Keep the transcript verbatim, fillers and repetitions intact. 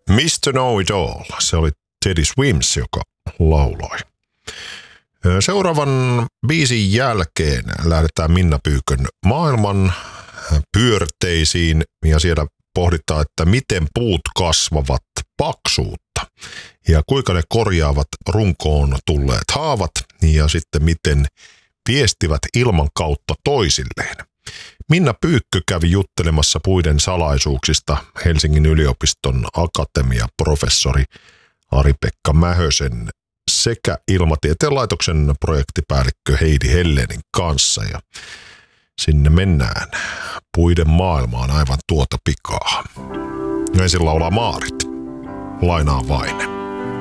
mister Know-It-All. Se oli Teddy Swims, joka lauloi. Seuraavan biisin jälkeen lähdetään Minna Pyykön maailman pyörteisiin ja siellä pohditaan, että miten puut kasvavat paksuutta ja kuinka ne korjaavat runkoon tulleet haavat ja sitten miten viestivät ilman kautta toisilleen. Minna Pyykkö kävi juttelemassa puiden salaisuuksista Helsingin yliopiston akatemiaprofessori Ari-Pekka Mähösen sekä Ilmatieteen laitoksen projektipäällikkö Heidi Hellenin kanssa ja sinne mennään puiden maailmaan aivan tuota pikaa. Ensin laulaa Maarit. Lainaa vain.